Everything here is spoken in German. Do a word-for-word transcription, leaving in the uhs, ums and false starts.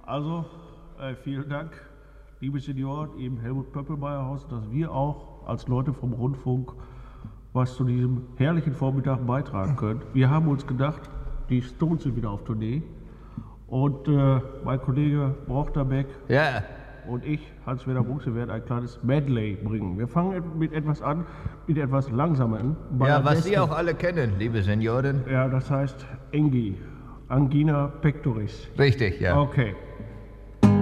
Also, äh, vielen Dank, liebe Senioren im Helmut-Pöppelmeier-Haus, dass wir auch als Leute vom Rundfunk was zu diesem herrlichen Vormittag beitragen können. Wir haben uns gedacht, die Stones sind wieder auf Tournee und äh, mein Kollege Brochterbeck Ja. und ich, Hans-Werner Buchse, werden ein kleines Medley bringen. Wir fangen mit etwas an, mit etwas langsameren. Ja, was Sie auch alle kennen, liebe Senioren. Ja, das heißt Engi, Angina pectoris. Richtig, ja. Okay.